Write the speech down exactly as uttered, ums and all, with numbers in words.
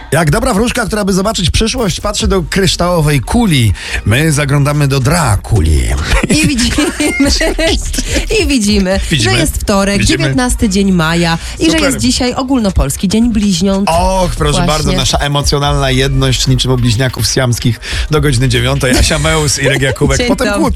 Jak dobra wróżka, która by zobaczyć przyszłość, patrzy do kryształowej kuli. My zaglądamy do Drakuli. I widzimy, i widzimy, Widzimy. że jest wtorek, Widzimy. dziewiętnasty dzień maja i Super. że jest dzisiaj ogólnopolski Dzień Bliźniąt. Och, proszę Właśnie. bardzo, nasza emocjonalna jedność niczym u bliźniaków siamskich do godziny dziewiątej. Asia Meus i Regia Kubek. Dzień Potem dobry. kłótnia.